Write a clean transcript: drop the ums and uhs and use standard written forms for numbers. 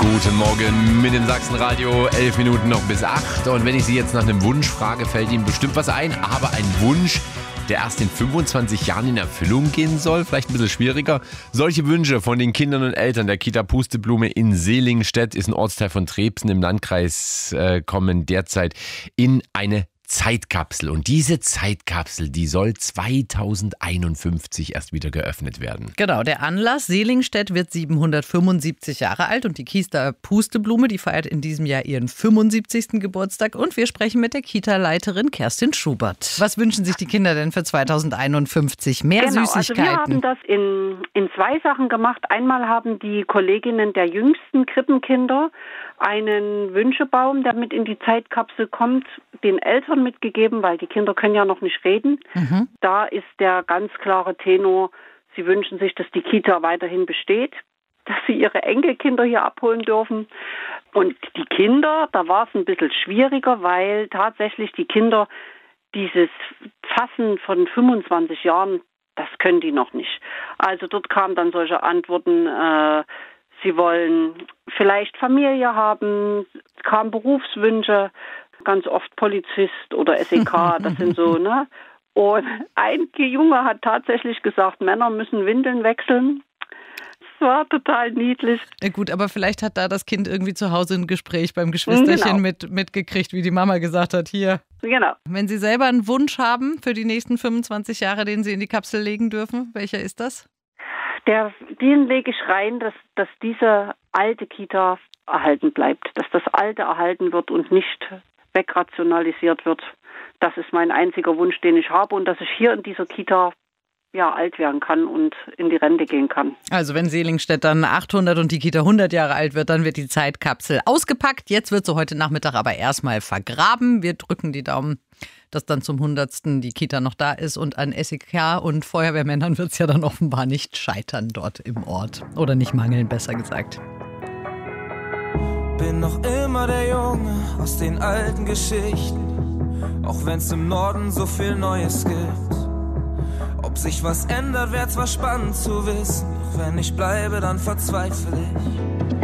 Guten Morgen mit dem Sachsenradio, 11 Minuten noch bis 8. Und wenn ich Sie jetzt nach einem Wunsch frage, fällt Ihnen bestimmt was ein. Aber ein Wunsch, der erst in 25 Jahren in Erfüllung gehen soll, vielleicht ein bisschen schwieriger. Solche Wünsche von den Kindern und Eltern der Kita Pusteblume in Seelingstedt, ist ein Ortsteil von Trebsen im Landkreis, kommen derzeit in eine Zeitkapsel. Und diese Zeitkapsel, die soll 2051 erst wieder geöffnet werden. Genau, der Anlass, Seelingstedt wird 775 Jahre alt und die Kita Pusteblume, die feiert in diesem Jahr ihren 75. Geburtstag. Und wir sprechen mit der Kita-Leiterin Kerstin Schubert. Was wünschen sich die Kinder denn für 2051? Mehr Süßigkeiten? Also wir haben das in zwei Sachen gemacht. Einmal haben die Kolleginnen der jüngsten Krippenkinder einen Wünschebaum, der mit in die Zeitkapsel kommt, den Eltern mitgegeben, weil die Kinder können ja noch nicht reden. Da ist der ganz klare Tenor, sie wünschen sich, dass die Kita weiterhin besteht, dass sie ihre Enkelkinder hier abholen dürfen. Und die Kinder, da war es ein bisschen schwieriger, weil tatsächlich die Kinder dieses Fassen von 25 Jahren, das können die noch nicht. Also dort kamen dann solche Antworten, sie wollen vielleicht Familie haben, kamen Berufswünsche, ganz oft Polizist oder SEK, das sind so, ne? Und ein Junge hat tatsächlich gesagt, Männer müssen Windeln wechseln. Das war total niedlich. Ja gut, aber vielleicht hat da das Kind irgendwie zu Hause ein Gespräch beim Geschwisterchen mitgekriegt, wie die Mama gesagt hat, hier. Genau. Wenn Sie selber einen Wunsch haben für die nächsten 25 Jahre, den Sie in die Kapsel legen dürfen, welcher ist das? Den lege ich rein, dass diese alte Kita erhalten bleibt, dass das Alte erhalten wird und nicht wegrationalisiert wird. Das ist mein einziger Wunsch, den ich habe, und dass ich hier in dieser Kita alt werden kann und in die Rente gehen kann. Also wenn Seelingstedt dann 800 und die Kita 100 Jahre alt wird, dann wird die Zeitkapsel ausgepackt. Jetzt wird sie heute Nachmittag aber erstmal vergraben. Wir drücken die Daumen, dass dann zum 100. die Kita noch da ist, und an SEK und Feuerwehrmännern wird es ja dann offenbar nicht scheitern dort im Ort. Oder nicht mangeln, besser gesagt. Bin noch immer der Junge aus den alten Geschichten, auch wenn's im Norden so viel Neues gibt. Ob sich was ändert, wär zwar spannend zu wissen, doch wenn ich bleibe, dann verzweifle ich.